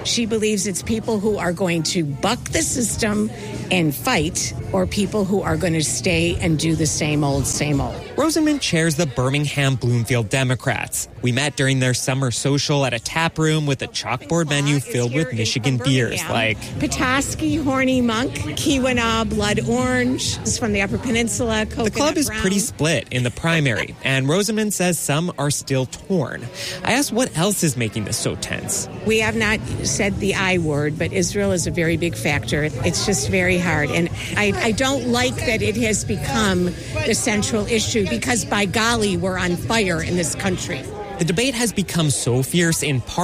She believes it's people who are going to buck the system and fight, or people who are going to stay and do the same old, same old. Rosenman chairs the Birmingham Bloomfield Democrats. We met during their summer social at a tap room with a chalkboard menu filled with Michigan beers like Petoskey, Horny Monk, Keweenaw, Blood Orange. This is from the Upper Peninsula. The club is pretty split in the primary, and Rosenman says some are still torn. I asked what else is making this so tense. We have not said the I word, but Israel is a very big factor. It's just very hard. And I don't like that it has become the central issue because, by golly, we're on fire in this country. The debate has become so fierce in part